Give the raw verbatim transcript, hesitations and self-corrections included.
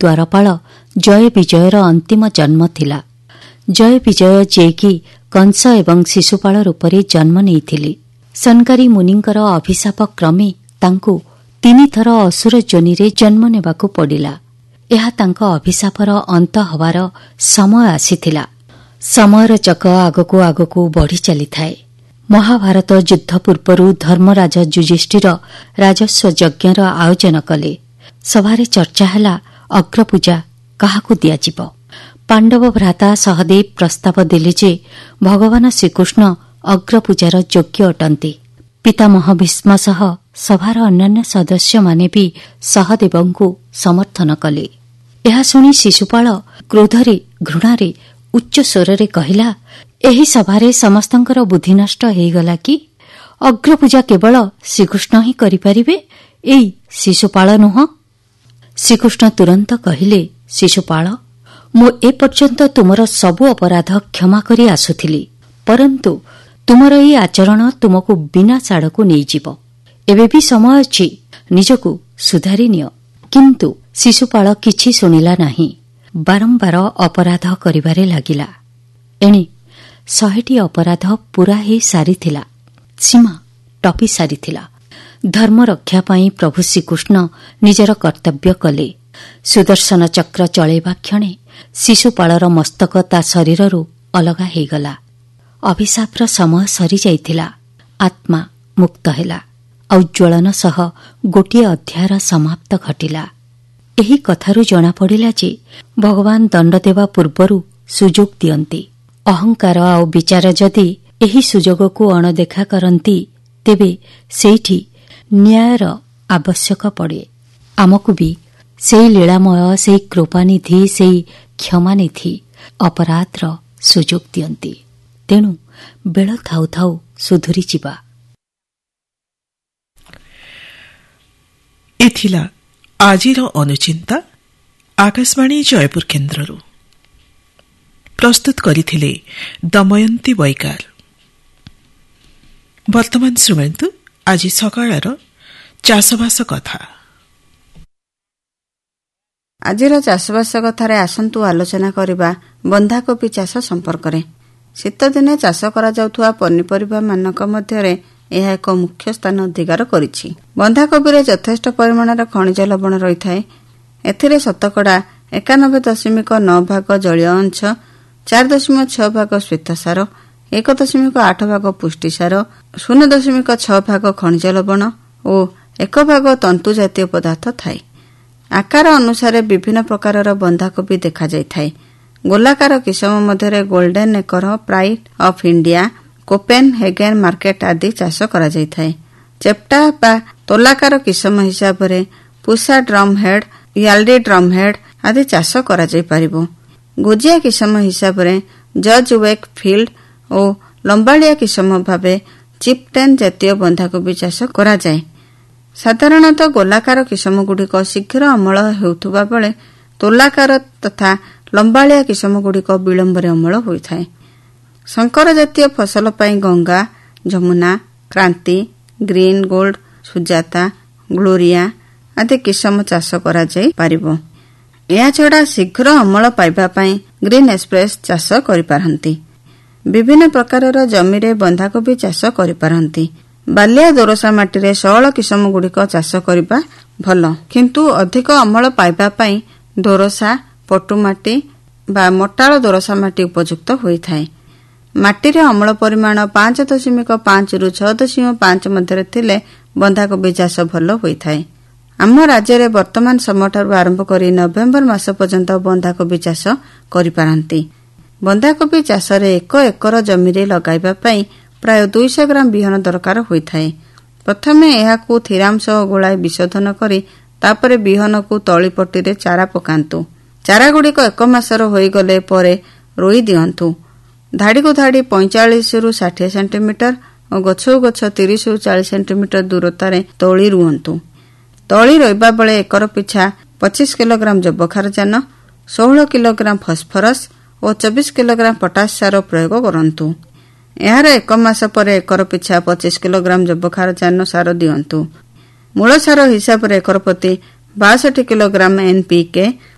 ଦ୍ୱାରପାଳ ଜୟ ବିଜୟର ଅନ୍ତିମ ଜନ୍ମ ଥିଲା। ଜୟ ବିଜୟ ଯିଏକି କଂସ ଏବଂ ଶିଶୁପାଳ ରୂପରେ ଜନ୍ମ ନେଇଥିଲେ। ସନକାରୀ ମୁନିଙ୍କର ଅଭିଶାପ କ୍ରମେ ତାଙ୍କୁ ତିନିଥର ଅସୁର ଯୋନିରେ ଜନ୍ମ ନେବାକୁ ପଡ଼ିଲା। ଏହା ତାଙ୍କ ଅଭିଶାପର ଅନ୍ତ ହେବାର ସମୟ ଆସିଥିଲା। ସମୟର ଚକ ଆଗକୁ ଆଗକୁ ବଢ଼ି ଚାଲିଥାଏ। ମହାଭାରତ ଯୁଦ୍ଧ ପୂର୍ବରୁ ଧର୍ମରାଜ ଯୁଧିଷ୍ଠିର ରାଜସ୍ୱ ଯଜ୍ଞର ଆୟୋଜନ କଲେ। ସଭାରେ ଚର୍ଚ୍ଚା ହେଲା ଅଗ୍ରପୂଜା କାହାକୁ ଦିଆଯିବ। ପାଣ୍ଡବ ଭ୍ରାତା ସହଦେବ ପ୍ରସ୍ତାବ ଦେଲେ ଯେ ଭଗବାନ ଶ୍ରୀକୃଷ୍ଣ ଅଗ୍ରପୂଜାର ଯୋଗ୍ୟ ଅଟନ୍ତି। ପିତାମହ ଭୀଷ୍ମ ସହ ସଭାର ଅନ୍ୟାନ୍ୟ ସଦସ୍ୟମାନେ ବି ସହଦେବଙ୍କୁ ସମର୍ଥନ କଲେ। ଏହା ଶୁଣି ଶିଶୁପାଳ କ୍ରୋଧରେ ଘୃଣାରେ ଉଚ୍ଚ ସ୍ୱରରେ କହିଲା, ଏହି ସଭାରେ ସମସ୍ତଙ୍କର ବୁଦ୍ଧି ନଷ୍ଟ ହୋଇଗଲା କି? ଅଗ୍ରପୂଜା କେବଳ ଶ୍ରୀକୃଷ୍ଣ ହିଁ କରିପାରିବେ, ଏଇ ଶିଶୁପାଳ ନୁହଁ। ଶ୍ରୀକୃଷ୍ଣ ତୁରନ୍ତ କହିଲେ, ଶିଶୁପାଳ, ମୁଁ ଏପର୍ଯ୍ୟନ୍ତ ତୁମର ସବୁ ଅପରାଧ କ୍ଷମା କରି ଆସୁଥିଲି, ପରନ୍ତୁ ତୁମର ଏହି ଆଚରଣ ତୁମକୁ ବିନାଶ ଆଡ଼କୁ ନେଇଯିବ। ଏବେ ବି ସମୟ ଅଛି, ନିଜକୁ ସୁଧାରି ନିଅ। କିନ୍ତୁ ଶିଶୁପାଳ କିଛି ଶୁଣିଲା ନାହିଁ। ବାରମ୍ବାର ଅପରାଧ କରିବାରେ ଲାଗିଲା। ଏଣେ ଶହେଟି ଅପରାଧ ପୂରା ହୋଇ ସାରିଥିଲା, ସୀମା ଟପି ସାରିଥିଲା। ଧର୍ମ ରକ୍ଷା ପାଇଁ ପ୍ରଭୁ ଶ୍ରୀକୃଷ୍ଣ ନିଜର କର୍ତ୍ତବ୍ୟ କଲେ। ସୁଦର୍ଶନ ଚକ୍ର ଚଳେଇବା କ୍ଷଣେ ଶିଶୁପାଳର ମସ୍ତକ ତା ଶରୀରରୁ ଅଲଗା ହୋଇଗଲା। ଅଭିଶାପର ସମୟ ସରିଯାଇଥିଲା। ଆତ୍ମା ମୁକ୍ତ ହେଲା ଆଉ ଜ୍ୱଳନ ସହ ଗୋଟିଏ ଅଧ୍ୟାୟର ସମାପ୍ତ ଘଟିଲା। ଏହି କଥାରୁ ଜଣାପଡ଼ିଲା ଯେ ଭଗବାନ ଦଣ୍ଡ ଦେବା ପୂର୍ବରୁ ସୁଯୋଗ ଦିଅନ୍ତି। ଅହଙ୍କାର ଆଉ ବିଚାର ଯଦି ଏହି ସୁଯୋଗକୁ ଅଣଦେଖା କରନ୍ତି, ତେବେ ସେଇଠି ନ୍ୟାୟର ଆବଶ୍ୟକ ପଡ଼େ। ଆମକୁ ବି ସେହି ଲୀଳାମୟ, ସେହି କୃପାନିଧି, ସେହି କ୍ଷମାନିଧି ଅପରାଧର ସୁଯୋଗ ଦିଅନ୍ତି। ତେଣୁ ବେଳ ଥାଉ ଥାଉ ସୁଧୁରି ଯିବା। ଏଥିଲା ଆଜିର ଅନୁଚିନ୍ତା ଆକାଶବାଣୀ ଜୟପୁର କେନ୍ଦ୍ରରୁ। ପ୍ରସ୍ତୁତ କରିଥିଲେ ଦମୟନ୍ତୀ ବୈକାର। ବର୍ତ୍ତମାନ ଶୁଣନ୍ତୁ ଆଜି ସକାଳର ଚାଷବାସ କଥା। ଆଜିର ଚାଷବାସ କଥାରେ ଆସନ୍ତୁ ଆଲୋଚନା କରିବା ବନ୍ଧାକୋବି ଚାଷ ସମ୍ପର୍କରେ। ଶୀତଦିନେ ଚାଷ କରାଯାଉଥିବା ପନିପରିବା ମାନଙ୍କ ମଧ୍ୟରେ ଏହା ଏକ ମୁଖ୍ୟ ସ୍ଥାନ ଅଧିକାର କରିଛି। ବନ୍ଧାକୋବିରେ ଯଥେଷ୍ଟ ପରିମାଣର ଖଣିଜ ଲବଣ ରହିଥାଏ। ଏଥିରେ ଶତକଡ଼ା ଏକାନବେ ଦଶମିକ ନଅ ଭାଗ ଜଳୀୟ ଅଂଶ, ଚାରି ଦଶମିକ ଛଅ ଭାଗ ଶ୍ବେତସାର, ଏକ ଦଶମିକ ଆଠ ଭାଗ ପୁଷ୍ଟିସାର, ଶୂନ ଦଶମିକ ଛଅ ଭାଗ ଖଣିଜ ଲବଣ ଓ ଏକ ଭାଗ ତନ୍ତୁ ଜାତୀୟ ପଦାର୍ଥ ଥାଏ। ଆକାର ଅନୁସାରେ ବିଭିନ୍ନ ପ୍ରକାରର ବନ୍ଧାକୋବି ଦେଖାଯାଇଥାଏ। ଗୋଲାକାର କିସମ ମଧ୍ୟରେ golden acre, pride of India, କୋପେନ୍ ହେଗେନ୍ market ଆଦି ଚାଷ କରାଯାଇଥାଏ। ଚେପ୍ଟା ବା ତୋଲାକାର କିସମ ହିସାବରେ Pusa drum head, ୟାଲ୍ଡି drum head ଆଦି ଚାଷ କରାଯାଇପାରିବ। ଗୋଜିଆ କିସମ ହିସାବରେ ଜର୍ଜ ୱେକ୍ ଫିଲ୍ଡ ଓ ଲମ୍ବାଳିଆ କିସମ ଭାବେ ଚିପ୍ଟେନ୍ ଜାତୀୟ ବନ୍ଧାକୋବି ଚାଷ କରାଯାଏ। ସାଧାରଣତଃ ଗୋଲାକାର କିସମଗୁଡ଼ିକ ଶୀଘ୍ର ଅମଳ ହେଉଥିବା ବେଳେ ତୋଲାକାର ତଥା ଲମ୍ବାଳିଆ କିସମଗୁଡ଼ିକ ବିଳମ୍ବରେ ଅମଳ ହୋଇଥାଏ। ଶଙ୍କର ଜାତୀୟ ଫସଲ ପାଇଁ ଗଙ୍ଗା, ଯମୁନା, କ୍ରାନ୍ତି, ଗ୍ରୀନ୍ ଗୋଲ୍ଡ, ସୁଜାତା, ଗ୍ଲୋରିଆ ଆଦି କିସମ ଚାଷ କରାଯାଇପାରିବ। ଏହାଛଡ଼ା ଶୀଘ୍ର ଅମଳ ପାଇବା ପାଇଁ ଗ୍ରୀନ୍ ଏକ୍ସପ୍ରେସ୍ ଚାଷ କରିପାରନ୍ତି। ବିଭିନ୍ନ ପ୍ରକାରର ଜମିରେ ବନ୍ଧାକୋବି ଚାଷ କରିପାରନ୍ତି। ବାଲିଆ ଦୋରସା ମାଟିରେ ସଅଳ କିସମଗୁଡ଼ିକ ଚାଷ କରିବା ଭଲ, କିନ୍ତୁ ଅଧିକ ଅମଳ ପାଇବା ପାଇଁ ଦୋରସା, ପଟୁମାଟି ବା ମୋଟାଳ ଦୋରସା ମାଟି ଉପଯୁକ୍ତ ହୋଇଥାଏ। ମାଟିରେ ଅମଳ ପରିମାଣ ପାଞ୍ଚ ଦଶମିକ ପାଞ୍ଚରୁ ଛଅ ଦଶମିକ ପାଞ୍ଚ ମଧ୍ୟରେ ଥିଲେ ବନ୍ଧାକୋବି ଚାଷ ଭଲ ହୋଇଥାଏ। ଆମ ରାଜ୍ୟରେ ବର୍ତ୍ତମାନ ସମୟଠାରୁ ଆରମ୍ଭ କରି ନଭେମ୍ବର ମାସ ପର୍ଯ୍ୟନ୍ତ ବନ୍ଧାକୋବି ଚାଷ କରିପାରନ୍ତି। ବନ୍ଧାକୋବି ଚାଷରେ ଏକ ଏକର ଜମିରେ ଲଗାଇବା ପାଇଁ ପ୍ରାୟ ଦୁଇଶହ ଗ୍ରାମ ବିହନ ଦରକାର ହୋଇଥାଏ। ପ୍ରଥମେ ଏହାକୁ ଥିରାମ ସହ ଗୋଳାଇ ବିଶୋଧନ କରି ତାପରେ ବିହନକୁ ତଳିପଟିରେ ଚାରା ପକାନ୍ତୁ। ଚାରାଗୁଡ଼ିକ ଏକ ମାସର ହୋଇଗଲେ ପରେ ରୋଇ ଦିଅନ୍ତୁ। ଧାଡ଼ିକୁ ଧାଡ଼ି ପଇଁଚାଳିଶରୁ ଷାଠିଏ ସେଣ୍ଟିମିଟର ଓ ଗଛକୁ ଗଛ ତିରିଶରୁ ଚାଳିଶ ସେଣ୍ଟିମିଟର ଦୂରତାରେ ତଳି ରୁଅନ୍ତୁ। ତଳି ରୋଇବା ବେଳେ ଏକର ପିଛା ପଚିଶ କିଲୋଗ୍ରାମ ଯବକ୍ଷାରଜାନ, ଷୋହଳ କିଲୋଗ୍ରାମ ଫସ୍ଫରସ୍ ଓ ଚବିଶ କିଲୋଗ୍ରାମ ପଟାସ ସାର ପ୍ରୟୋଗ କରନ୍ତୁ। ଏହାର ଏକ ମାସ ପରେ ଏକର ପିଛା ପଚିଶ କିଲୋଗ୍ରାମ ଯବକ୍ଷାରଜାନ ସାର ଦିଅନ୍ତୁ। ମୂଳ ସାର ହିସାବରେ ଏକର ପ୍ରତି ବାଷଠି କିଲୋଗ୍ରାମ ଏନ୍ ପି କେ,